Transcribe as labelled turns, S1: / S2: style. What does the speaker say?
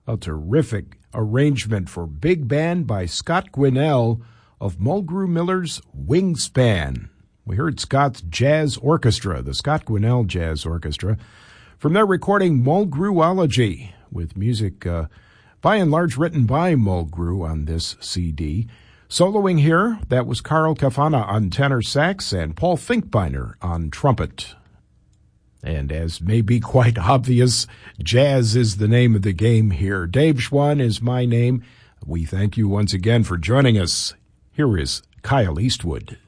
S1: A terrific arrangement for big band by Scott Quinnell of Mulgrew Miller's Wingspan. We heard Scott's Jazz Orchestra, the Scott Quinnell Jazz Orchestra, from their recording Mulgrewology, with music by and large written by Mulgrew on this CD. Soloing here, that was Carl Cafana on tenor sax and Paul Finkbeiner on trumpet. And as may be quite obvious, jazz is the name of the game here. Dave Schwann is my name. We thank you once again for joining us. Here is Kyle Eastwood.